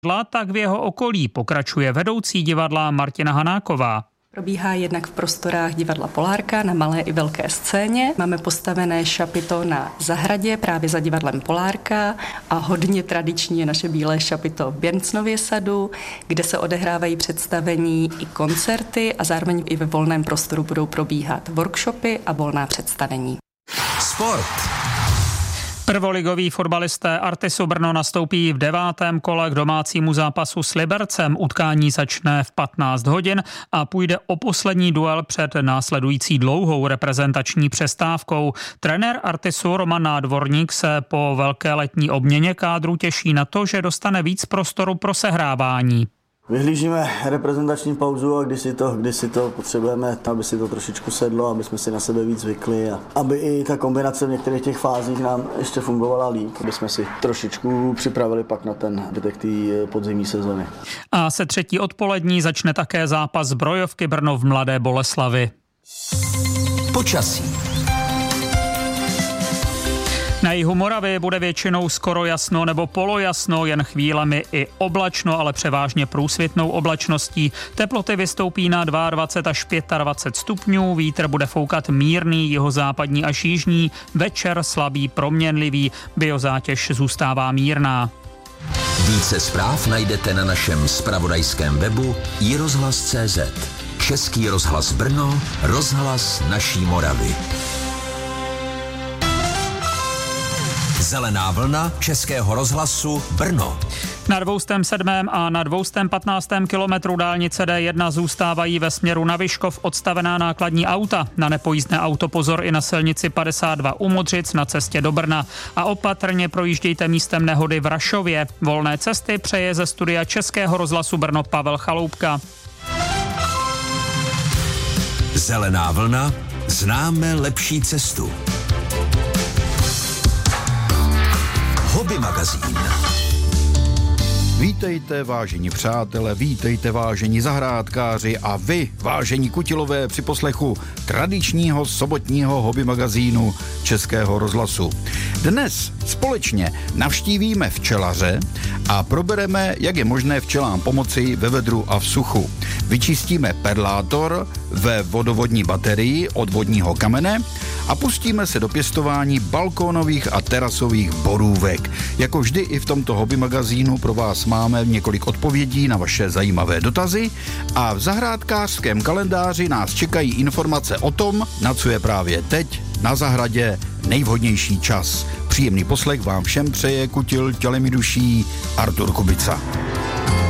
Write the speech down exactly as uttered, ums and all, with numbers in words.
tak v jeho okolí, pokračuje vedoucí divadla Martina Hanáková. Probíhá jednak v prostorách divadla Polárka na malé i velké scéně. Máme postavené šapito na zahradě právě za divadlem Polárka a hodně tradiční je naše bílé šapito v Běrncnově sadu, kde se odehrávají představení i koncerty a zároveň i ve volném prostoru budou probíhat workshopy a volná představení. Sport. Prvoligoví fotbalisté Artisu Brno nastoupí v devátém kole k domácímu zápasu s Libercem. Utkání začne v patnáct hodin a půjde o poslední duel před následující dlouhou reprezentační přestávkou. Trenér Artisu Roman Nádvorník se po velké letní obměně kádru těší na to, že dostane víc prostoru pro sehrávání. Vyhlížíme reprezentační pauzu a když si to, když si to potřebujeme, aby si to trošičku sedlo, aby jsme si na sebe víc zvykli a aby i ta kombinace v některých těch fázích nám ještě fungovala líp, aby jsme si trošičku připravili pak na ten zbytek té podzimní sezony. A se třetí odpolední začne také zápas Zbrojovky Brno v Mladé Boleslavi. Počasí. Na jihu Moravy bude většinou skoro jasno nebo polojasno, jen chvílemi i oblačno, ale převážně průsvitnou oblačností. Teploty vystoupí na dvacet dva až dvacet pět stupňů, vítr bude foukat mírný, jihozápadní až jižní, večer slabý proměnlivý, biozátěž zůstává mírná. Více zpráv najdete na našem zpravodajském webu i rozhlas tečka cé zet. Český rozhlas Brno, rozhlas naší Moravy. Zelená vlna Českého rozhlasu Brno. Na dvoustém sedmém a na dvoustém patnáctém kilometru dálnice D jedna zůstávají ve směru na Vyškov odstavená nákladní auta. Na nepojízdné auto pozor i na silnici padesát dva u Modřic na cestě do Brna. A opatrně projíždějte místem nehody v Rašově. Volné cesty přeje ze studia Českého rozhlasu Brno Pavel Chaloupka. Zelená vlna, známe lepší cestu. Hobby magazín. Vítejte, vážení přátelé, vítejte, vážení zahrádkáři a vy, vážení kutilové, při poslechu tradičního sobotního hobby magazínu Českého rozhlasu. Dnes společně navštívíme včelaře a probereme, jak je možné včelám pomoci ve vedru a v suchu. Vyčistíme perlátor ve vodovodní baterii od vodního kamene a pustíme se do pěstování balkónových a terasových borůvek. Jako vždy i v tomto hobby magazínu pro vás máme několik odpovědí na vaše zajímavé dotazy a v zahrádkářském kalendáři nás čekají informace o tom, na co je právě teď na zahradě nejvhodnější čas. Příjemný poslech vám všem přeje kutil tělem i duší Artur Kubica.